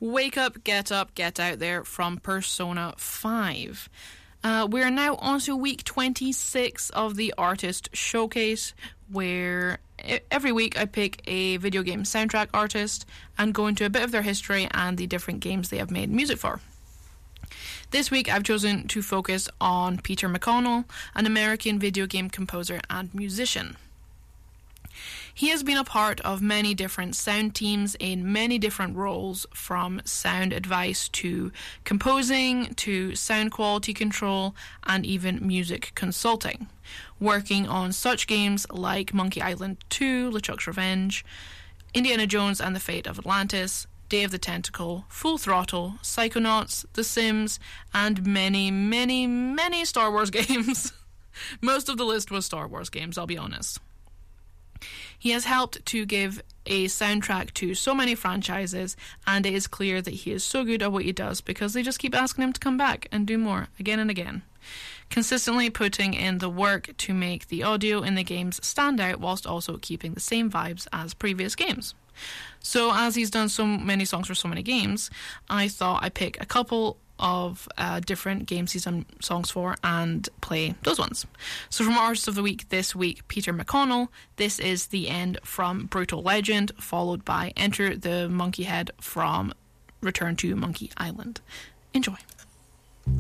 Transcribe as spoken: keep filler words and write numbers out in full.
Wake Up, Get Up, Get Out There from Persona five. Uh, we're now on to week twenty-six of the Artist Showcase, where every week I pick a video game soundtrack artist and go into a bit of their history and the different games they have made music for. This week I've chosen to focus on Peter McConnell, an American video game composer and musician. He has been a part of many different sound teams in many different roles, from sound advice to composing to sound quality control and even music consulting, working on such games like Monkey Island two, LeChuck's Revenge, Indiana Jones and the Fate of Atlantis, Day of the Tentacle, Full Throttle, Psychonauts, The Sims, and many, many, many Star Wars games. Most of the list was Star Wars games, I'll be honest. He has helped to give a soundtrack to so many franchises, and it is clear that he is so good at what he does because they just keep asking him to come back and do more again and again, consistently putting in the work to make the audio in the games stand out whilst also keeping the same vibes as previous games. So as he's done so many songs for so many games, I thought I'd pick a couple of uh, different games he's done songs for and play those ones. So from Artist of the Week this week, Peter McConnell, this is The End from Brutal Legend, followed by Enter the Monkey Head from Return to Monkey Island. Enjoy.